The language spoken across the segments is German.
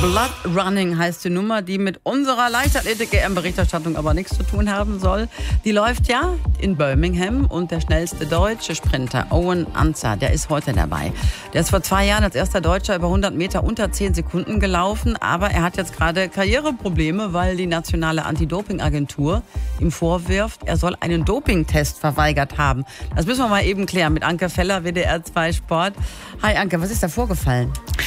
Blood Running heißt die Nummer, die mit unserer Leichtathletik-EM-Berichterstattung aber nichts zu tun haben soll. Die läuft ja in Birmingham und der schnellste deutsche Sprinter, Owen Ancer, der ist heute dabei. Der ist vor 2 Jahren als erster Deutscher über 100 Meter unter 10 Sekunden gelaufen, aber er hat jetzt gerade Karriereprobleme, weil die nationale Anti-Doping-Agentur ihm vorwirft, er soll einen Dopingtest verweigert haben. Das müssen wir mal eben klären mit Anke Feller, WDR 2 Sport. Hi Anke, was ist da vorgefallen?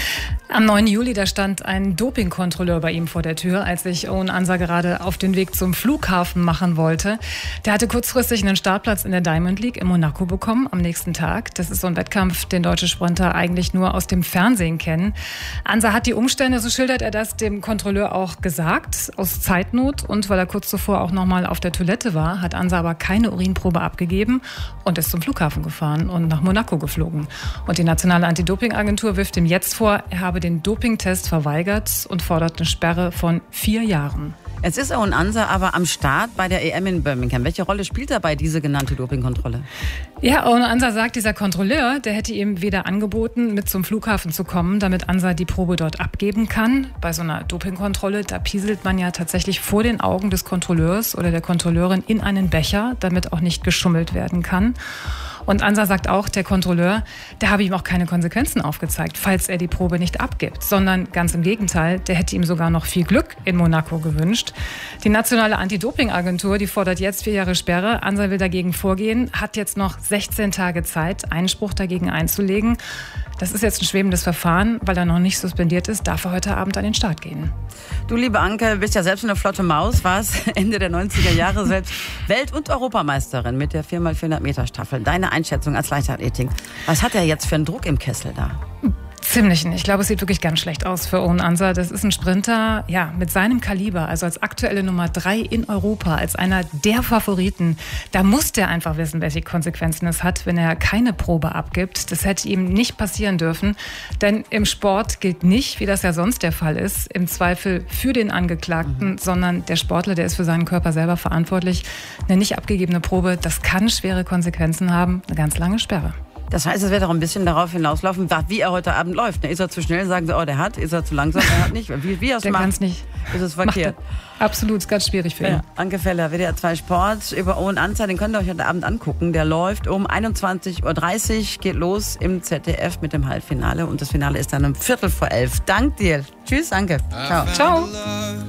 Am 9. Juli, da stand ein Dopingkontrolleur bei ihm vor der Tür, als sich Owen Ancer gerade auf den Weg zum Flughafen machen wollte. Der hatte kurzfristig einen Startplatz in der Diamond League in Monaco bekommen am nächsten Tag. Das ist so ein Wettkampf, den deutsche Sprinter eigentlich nur aus dem Fernsehen kennen. Ancer hat die Umstände, so schildert er das, dem Kontrolleur auch gesagt, aus Zeitnot und weil er kurz zuvor auch noch mal auf der Toilette war, hat Ancer aber keine Urinprobe abgegeben und ist zum Flughafen gefahren und nach Monaco geflogen. Und die nationale Anti-Doping-Agentur wirft ihm jetzt vor, er habe den Dopingtest verweigert und fordert eine Sperre von 4 Jahren. Jetzt ist Owen Ancer aber am Start bei der EM in Birmingham. Welche Rolle spielt dabei diese genannte Dopingkontrolle? Ja, Owen Ancer sagt, dieser Kontrolleur, der hätte ihm weder angeboten, mit zum Flughafen zu kommen, damit Ancer die Probe dort abgeben kann. Bei so einer Dopingkontrolle, da pieselt man ja tatsächlich vor den Augen des Kontrolleurs oder der Kontrolleurin in einen Becher, damit auch nicht geschummelt werden kann. Und Ancer sagt auch, der Kontrolleur, der habe ihm auch keine Konsequenzen aufgezeigt, falls er die Probe nicht abgibt, sondern ganz im Gegenteil, der hätte ihm sogar noch viel Glück in Monaco gewünscht. Die nationale Anti-Doping-Agentur, die fordert jetzt 4 Jahre Sperre. Ancer will dagegen vorgehen, hat jetzt noch 16 Tage Zeit, Einspruch dagegen einzulegen. Das ist jetzt ein schwebendes Verfahren, weil er noch nicht suspendiert ist, darf er heute Abend an den Start gehen. Du, liebe Anke, bist ja selbst eine flotte Maus, warst Ende der 90er Jahre selbst Welt- und Europameisterin mit der 4x400 Meter Staffel. Deine Einschätzung als Leichtathletin. Was hat er jetzt für einen Druck im Kessel da? Ziemlichen. Ich glaube, es sieht wirklich ganz schlecht aus für Owen Ancer. Das ist ein Sprinter, ja, mit seinem Kaliber, also als aktuelle Nummer 3 in Europa, als einer der Favoriten. Da muss der einfach wissen, welche Konsequenzen es hat, wenn er keine Probe abgibt. Das hätte ihm nicht passieren dürfen, denn im Sport gilt nicht, wie das ja sonst der Fall ist, im Zweifel für den Angeklagten, sondern der Sportler, der ist für seinen Körper selber verantwortlich. Eine nicht abgegebene Probe, das kann schwere Konsequenzen haben, eine ganz lange Sperre. Das heißt, es wird auch ein bisschen darauf hinauslaufen, wie er heute Abend läuft. Ist er zu schnell, sagen sie, oh, der hat. Ist er zu langsam, er hat nicht. Wie er es der macht, kann's nicht. Ist es verkehrt. Absolut, ist ganz schwierig für ihn. Ja. Anke Feller, WDR 2 Sport, über Owen Ancer, den könnt ihr euch heute Abend angucken. Der läuft um 21.30 Uhr, geht los im ZDF mit dem Halbfinale. Und das Finale ist dann um 11:15. Dank dir. Tschüss, Anke. Ciao.